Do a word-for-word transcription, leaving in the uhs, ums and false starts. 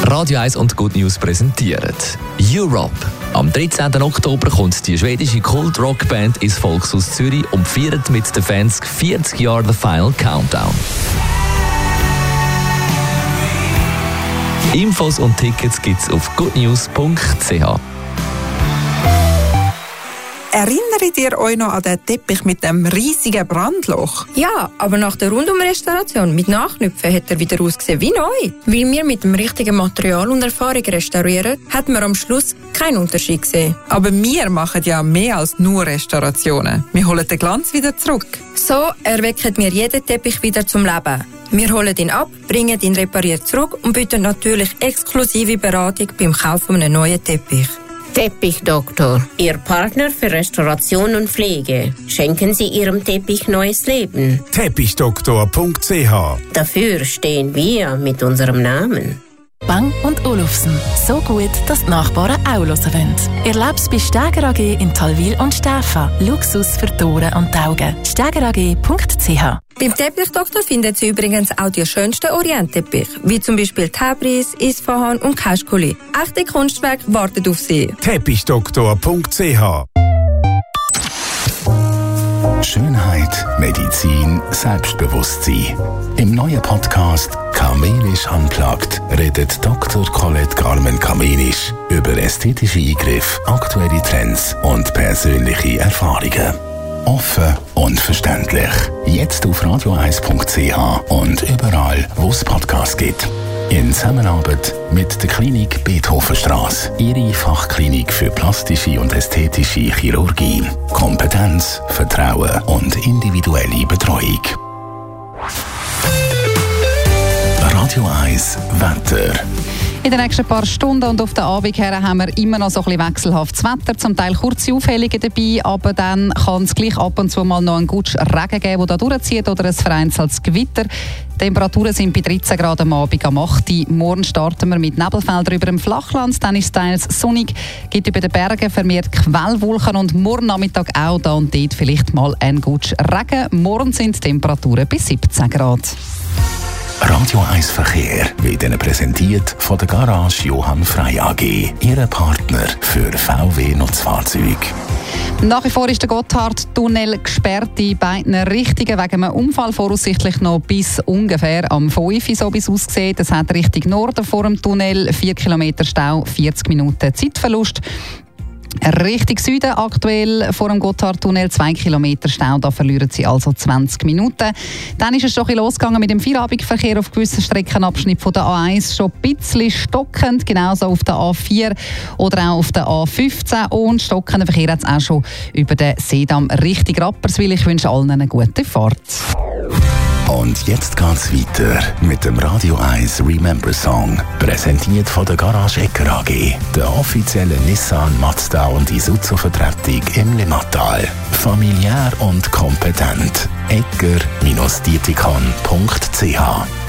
Radio eins und Good News präsentieren Europe. Am dreizehnten Oktober kommt die schwedische Kult-Rockband ins Volkshaus Zürich und feiert mit den Fans vierzig Jahre The Final Countdown. Infos und Tickets gibt's auf goodnews punkt c h. Erinnert ihr euch noch an den Teppich mit dem riesigen Brandloch? Ja, aber nach der Rundumrestauration mit Nachknüpfen hat er wieder ausgesehen wie neu. Weil wir mit dem richtigen Material und Erfahrung restaurieren, hat man am Schluss keinen Unterschied gesehen. Aber wir machen ja mehr als nur Restaurationen. Wir holen den Glanz wieder zurück. So erwecken wir jeden Teppich wieder zum Leben. Wir holen ihn ab, bringen ihn repariert zurück und bieten natürlich exklusive Beratung beim Kauf von einem neuen Teppich. Teppichdoktor, Ihr Partner für Restauration und Pflege. Schenken Sie Ihrem Teppich neues Leben. Teppichdoktor punkt c h. Dafür stehen wir mit unserem Namen. Bang und Olufsen. So gut, dass die Nachbarn auch hören wollen. Erleb's bei Steger A G in Talwil und Stäfa. Luxus für die Ohren und die Augen. steger a g punkt c h. Beim Teppichdoktor finden Sie übrigens auch die schönsten Orientteppiche, wie zum Beispiel Tabriz, Isfahan und Kaschkuli. Echte Kunstwerke warten auf Sie. Teppichdoktor punkt c h. Schönheit, Medizin, Selbstbewusstsein. Im neuen Podcast Kamenisch Unplugged redet Doktor Colette Carmen-Kamenisch über ästhetische Eingriffe, aktuelle Trends und persönliche Erfahrungen. Offen und verständlich. Jetzt auf radio eins punkt c h und überall, wo es Podcasts gibt. In Zusammenarbeit mit der Klinik Beethovenstrasse. Ihre Fachklinik für plastische und ästhetische Chirurgie. Kompetenz, Vertrauen und individuelle Betreuung. Radio eins Wetter. In den nächsten paar Stunden und auf den Abend her haben wir immer noch so ein bisschen wechselhaftes Wetter, zum Teil kurze Aufhellungen dabei, aber dann kann es gleich ab und zu mal noch einen guten Regen geben, der da durchzieht, oder ein vereinzeltes Gewitter. Die Temperaturen sind bei dreizehn Grad am Abend am acht Uhr. Morgen starten wir mit Nebelfeldern über dem Flachland, dann ist es teils sonnig, gibt über den Bergen vermehrt Quellwolken und morgen Nachmittag auch da und dort vielleicht mal ein guter Regen. Morgen sind die Temperaturen bis siebzehn Grad. Radio eins Verkehr wird Ihnen präsentiert von der Garage Johann Frey A G, Ihre Partner für V W-Nutzfahrzeuge. Nach wie vor ist der Gotthardtunnel gesperrt in beiden Richtungen wegen einem Unfall, voraussichtlich noch bis ungefähr am fünf Uhr, so wie es aussieht. Es hat Richtung Norden vor dem Tunnel vier Kilometer Stau, vierzig Minuten Zeitverlust. Richtung Süden aktuell vor dem Gotthardtunnel zwei Kilometer Stau, da verlieren Sie also zwanzig Minuten. Dann ist es schon ein bisschen losgegangen mit dem Feierabendverkehr auf gewissen Streckenabschnitten von der A eins, schon ein bisschen stockend, genauso auf der A vier oder auch auf der A fünfzehn, und stockenden Verkehr hat es auch schon über den Seedamm Richtung Rapperswil. Ich wünsche allen eine gute Fahrt. Und jetzt geht's weiter mit dem Radio eins Remember Song, präsentiert von der Garage Ecker A G, der offiziellen Nissan, Mazda und Isuzu Vertretung im Limmattal. Familiär und kompetent. ecker Bindestrich dietikon punkt c h